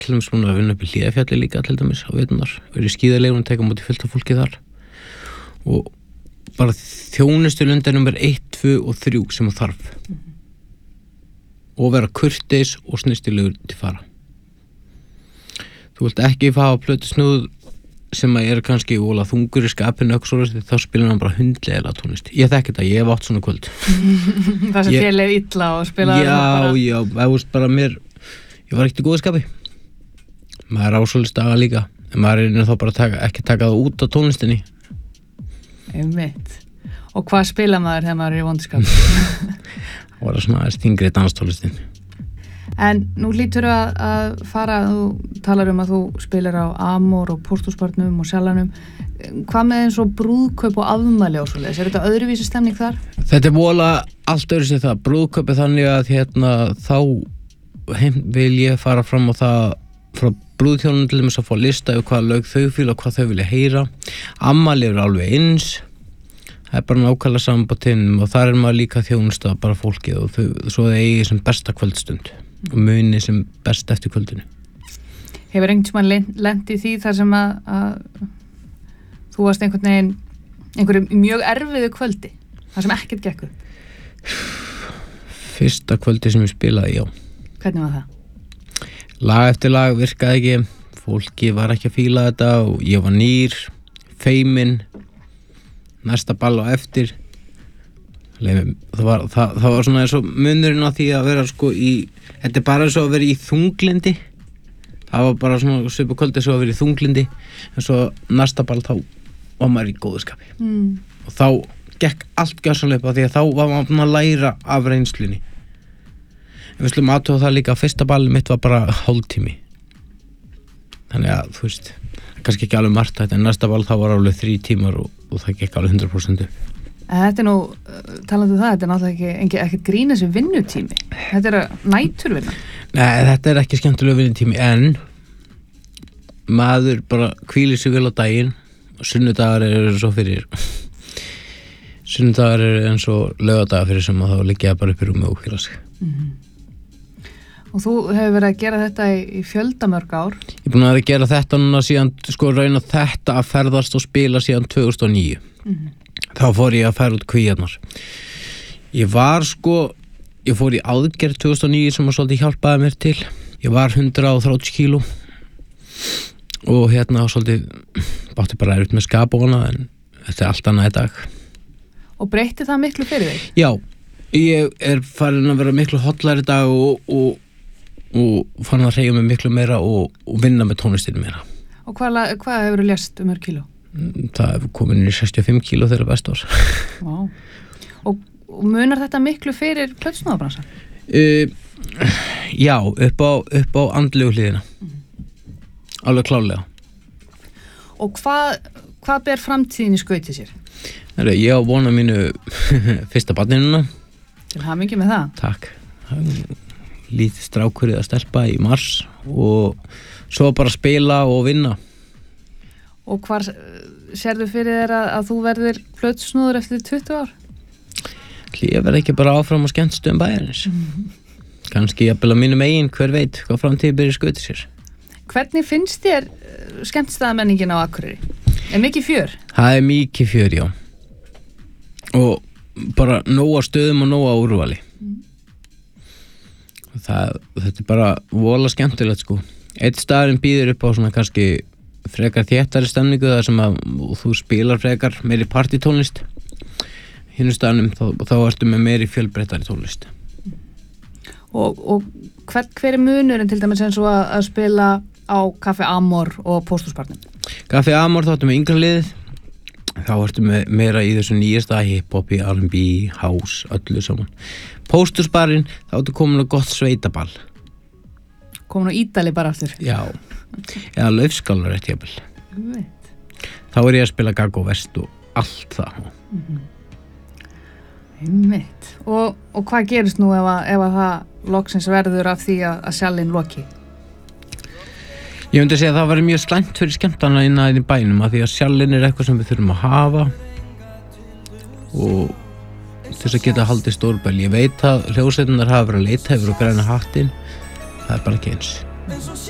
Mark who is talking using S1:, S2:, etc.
S1: til dæmis búin að vinna upp í Hlíðarfjalli líka til dæmis á veturnar, verið í skíðalegunum, teka mútið fullt af fólki þar og bara þjónustulundar nummer 1, 2 og 3 sem það þarf og vera kurteis og snyrstilegur til fara. Þú vilt ekki fá plötusnúð sem að er kannski óla þungur í skapinu og svo þá spilar hann bara hundlega tónlist. Ég þekki þetta, ég hef átt svona kvöld.
S2: Það sem þér leið illa og spilaði bara.
S1: Já, það veist bara mér, ég var ekkert í góðu skapi. Maður er ásvöldist daga líka, en maður er þá bara ekki taka það út á tónlistinni.
S2: Einmitt. Og hvað spila maður þegar maður er í vondiskap?
S1: Það var svona stingri danstónlistin.
S2: En nú lítur að fara, þú talar að þú spilar á Amor og Pósthúsbarnum og Sjallanum. Hvað með eins og brúðkaup og afmæli og svoleiðis? Er þetta öðruvísi stemning þar?
S1: Þetta er vola allt öðruvísi það. Brúðkaup er þannig að þá vil ég fara fram á það frá brúðhjónum til þess að fá lista yfir hvaða lög þau fíla og hvað þau vilja heyra. Afmæli er alveg eins. Það er bara nákvæmlega sambandinn og þar er maður líka þjónusta bara fólkið og svo það eigi sem besta kvöldstund og muni sem best eftir kvöldinu.
S2: Hefur einhvern lent í því þar sem að þú varst einhverju mjög erfiðu kvöldi, þar sem ekkert gekk upp?
S1: Fyrsta kvöldi sem ég spilaði, já.
S2: Hvernig var það?
S1: Lag eftir lag virkaði ekki, fólki var ekki að fíla þetta og ég var nýr, feiminn, næsta ball á eftir. Það var svona eins og munurinn á því að vera sko þetta er bara eins og að vera í þunglindi. Það var bara svona svipa kvöldi svo að vera í þunglindi, en svo næsta ball þá var maður í góðu skapi. Og þá gekk allt gjörsamlega því að þá var maður að læra af reynslunni. En við slum aðtóða það líka að fyrsta ballið mitt var bara hálftími. Þannig að þú veist, kannski ekki alveg margt þetta, en næsta ball þá var alveg 3 tímar og það gekk alveg 100% upp.
S2: Þetta er nú, talandi það, þetta er náttúrulega ekkert grín þessi vinnutími. Þetta er næturvinna. Nei,
S1: þetta er ekki skemmtilega vinnutími, en maður bara hvílir sig vel á daginn og sunnudagar eru svo fyrir sunnudagar eru eins og laugardagar fyrir sem að þá liggja bara upp í rúmi og hvíla sig.
S2: Og þú hefur verið að gera þetta í fjöldamörg ár.
S1: Ég er búin að vera að gera þetta núna síðan, sko reyna þetta að ferðast og spila síðan 2009. Þá fór ég að færa út kvíarnar. Ég fór í aðgerð 2009 sem að svolítið hjálpaði mér til. Ég var 130 kíló og svolítið bátti bara erfitt með skapóna, en þetta er allt annað í dag.
S2: Og breytti það miklu fyrir þig?
S1: Já, ég er farin að vera miklu hollari í dag og farin að hreyfa mig miklu meira og vinna með tónlistinu meira.
S2: Og hvað hefur þú lést mörg kíló?
S1: Það hefur komin í 65 kíló þegar best var.
S2: Vá. Og munar þetta miklu fyrir plötusnúðarbransan?
S1: Já, upp á andlegu hliðina. Alveg klárlega. Og
S2: hvað ber framtíðin í skauti sér?
S1: Ég á vona mínu fyrsta barninuna.
S2: Til hamingju með það.
S1: Takk. Lítið strákur eða stelpa í mars og svo bara spila og vinna.
S2: Og hvar sérðu fyrir þér að þú verðir plötusnúður eftir 20 ár?
S1: Ég verð ekki bara áfram á skemmtistöðum bæjarins. Kannski jafnvel að mínum eigin, hver veit hvað framtíð byrja skauti sér.
S2: Hvernig finnst þér skemmtistaðamenningin á Akureyri? Er mikið fjör?
S1: Það er mikið fjör, já. Og bara nóga stöðum og nóga úrvali. Þetta er bara vola skemmtilegt sko. Einn staðurinn býður upp á svona kannski frekar þéttari stemningu þar sem að þú spilar frekar meiri partítónlist. Hinu staðnum þá ertu með meiri fjölbreyttari tónlist.
S2: Og hver er munurinn til dæmis eins og að spila á Café Amor og Pósthúsbarnum?
S1: Café Amor þá ertu með yngra liðið. Þá ertu með meira í þessu nýjasta hip-hop, R&B, house, öllu saman. Pósthúsbarinn, þá ertu komin á gott sveitaball.
S2: Komin á Ídali bara aftur?
S1: Já, eða Laufskálar rétt jafnvel. Þá er ég að spila Gago Vest og allt það.
S2: Einmitt. Og hvað gerist nú ef að það loksins verður af því að Sjallinn loki?
S1: Ég myndi að segja að það væri mjög slæmt fyrir skemmtana innan í bænum að því að Sjallinn er eitthvað sem við þurfum að hafa og til þess að geta haldið stórbæli. Ég veit að hljóðsveitirnar hafa verið að leita yfir og græna hattinn. Það er bara ekki eins.